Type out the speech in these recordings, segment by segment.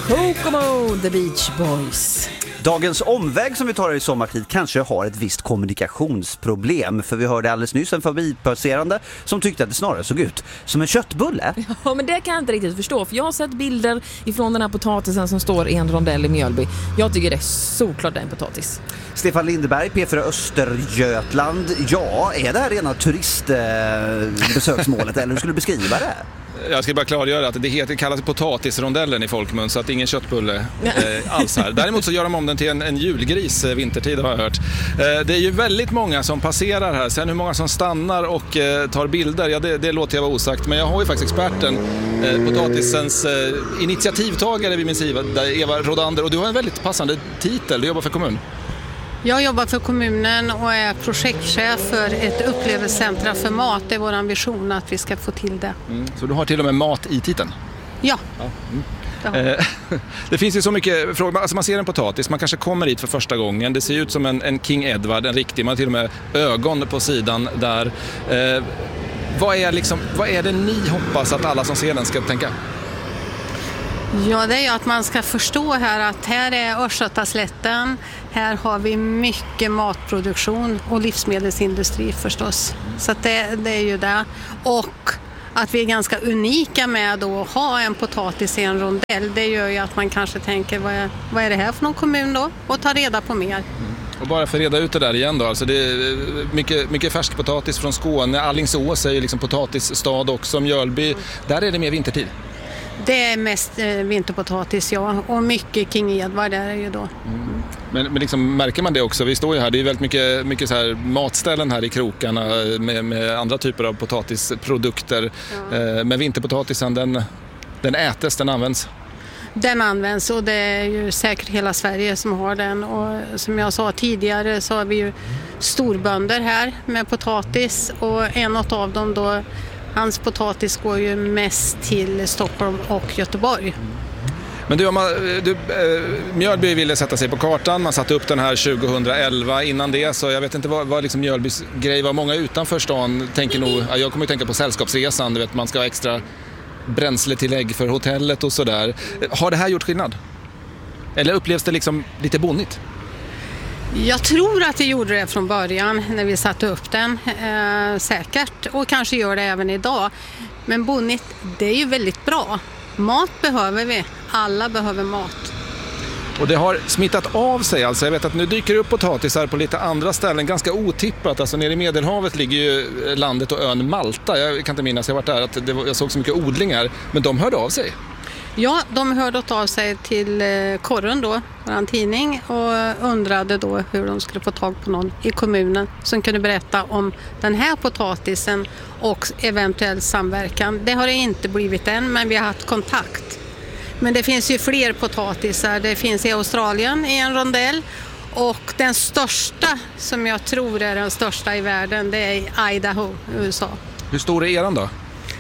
Kokomo, The Beach Boys. Dagens omväg som vi tar i sommartid kanske har ett visst kommunikationsproblem. För vi hörde alldeles nyss en förbipasserande som tyckte att det snarare såg ut som en köttbulle. Ja, men det kan jag inte riktigt förstå. För jag har sett bilder ifrån den här potatisen som står i en rondell i Mjölby. Jag tycker det är såklart en potatis. Stefan Lindeberg, P4 Östergötland. Ja, är det här rena turistbesöksmålet eller hur skulle du beskriva det? Jag ska bara klargöra att det kallas potatisrondellen i folkmun, så att ingen köttbulle alls här. Däremot så gör de om den till en julgris vintertid, har jag hört. Det är ju väldigt många som passerar här. Sen hur många som stannar och tar bilder, ja, det låter jag vara osagt. Men jag har ju faktiskt experten, potatisens initiativtagare vid min sida, Eva Rodander. Och du har en väldigt passande titel, du jobbar för kommun. Jag jobbar för kommunen och är projektchef för ett upplevelsecentra för mat. Det är vår ambition att vi ska få till det. Så du har till och med mat i titeln? Ja. Det finns ju så mycket frågor. Alltså man ser en potatis, man kanske kommer hit för första gången. Det ser ut som en King Edward, en riktig. Man har till och med ögon på sidan där. Vad är det ni hoppas att alla som ser den ska tänka? Ja, det är ju att man ska förstå här att här är Östgötaslätten. Här har vi mycket matproduktion och livsmedelsindustri förstås. Så att det är ju det. Och att vi är ganska unika med att ha en potatis i en rondell. Det gör ju att man kanske tänker, vad är det här för någon kommun då? Och ta reda på mer. Och bara för att reda ut det där igen då, alltså det är mycket färsk potatis från Skåne. Alingsås är ju liksom potatisstad också, Mjölby. Där är det mer vintertid. Det är mest vinterpotatis, ja. Och mycket King Edward där är ju då. Men liksom, märker man det också? Vi står ju här, det är väldigt mycket så här matställen här i krokarna med andra typer av potatisprodukter. Ja. Men vinterpotatisen, den ätes, den används? Den används och det är ju säkert hela Sverige som har den. Och som jag sa tidigare så har vi ju storbönder här med potatis. Och en av dem då, hans potatis går ju mest till Stockholm och Göteborg. Men Mjölby ville sätta sig på kartan. Man satte upp den här 2011. Innan det så jag vet inte vad liksom Mjölbys grej var. Många utanför stan tänker nog, jag kommer att tänka på Sällskapsresan. Du vet, man ska ha extra bränsletillägg för hotellet och sådär. Har det här gjort skillnad? Eller upplevs det liksom lite bonnigt? Jag tror att det gjorde det från början när vi satte upp den, säkert, och kanske gör det även idag. Men bonnigt, det är ju väldigt bra. Mat behöver vi, alla behöver mat. Och det har smittat av sig, alltså jag vet att nu dyker det upp potatisar på lite andra ställen, ganska otippat. Alltså nere i Medelhavet ligger ju landet och ön Malta, jag kan inte minnas, jag har varit där, jag såg så mycket odlingar, men de hörde av sig. Ja, de hörde av sig till Korren då, vår tidning, och undrade då hur de skulle få tag på någon i kommunen som kunde berätta om den här potatisen och eventuell samverkan. Det har det inte blivit än, men vi har haft kontakt. Men det finns ju fler potatisar. Det finns i Australien i en rondell. Och den största, som jag tror är den största i världen, det är i Idaho, USA. Hur stor är eran då?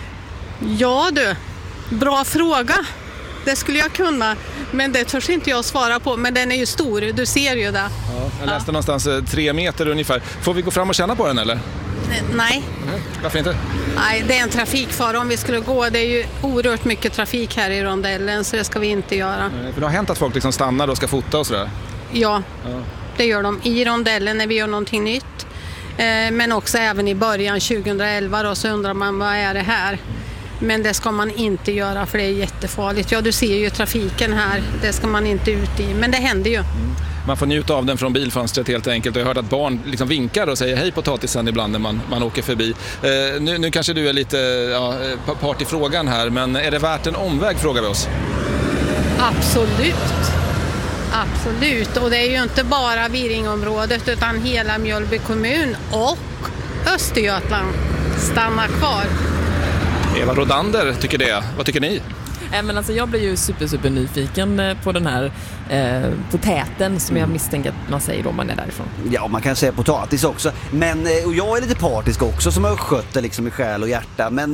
Ja du, bra fråga. Det skulle jag kunna, men det törs inte jag svara på. Men den är ju stor, du ser ju det. Ja, jag läste någonstans 3 meter ungefär. Får vi gå fram och känna på den eller? Nej. Varför inte? Nej, det är en trafikfara om vi skulle gå. Det är ju oerhört mycket trafik här i rondellen, så det ska vi inte göra. Nej, för det har hänt att folk liksom stannar och ska fota och sådär? Ja, det gör de i rondellen när vi gör någonting nytt. Men också även i början 2011 då, så undrar man, vad är det här? Men det ska man inte göra för det är jättefarligt. Ja, du ser ju trafiken här. Det ska man inte ut i. Men det händer ju. Man får njuta av den från bilfönstret helt enkelt. Och jag hörde att barn liksom vinkar och säger hej potatisen ibland när man åker förbi. Nu kanske du är lite part i frågan här. Men är det värt en omväg, frågar vi oss? Absolut. Absolut. Och det är ju inte bara Viringområdet utan hela Mjölby kommun och Östergötland. Stanna kvar. Eva Rodander tycker det. Vad tycker ni? Men alltså jag blir ju super nyfiken på den här potäten som jag misstänker att man säger om man är därifrån. Ja, man kan säga potatis också. Men, och jag är lite partisk också som har skött det liksom i själ och hjärta. Men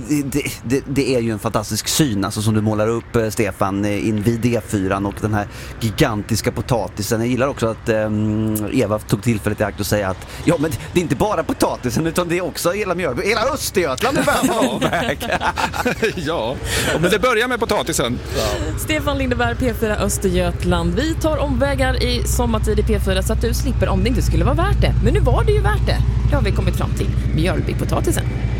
det är ju en fantastisk syn alltså, som du målar upp, Stefan, invid D4 och den här gigantiska potatisen. Jag gillar också att Eva tog tillfället i akt och säga att ja, men det är inte bara potatisen utan det är också hela Mjölby, hela Östergötland är väl. Ja, men det börjar börja med potatisen. Stefan Lindeberg, P4 Östergötland. Vi tar omvägar i sommartid i P4 så att du slipper om det inte skulle vara värt det. Men nu var det ju värt det. Det har vi kommit fram till. Mjölbypotatisen.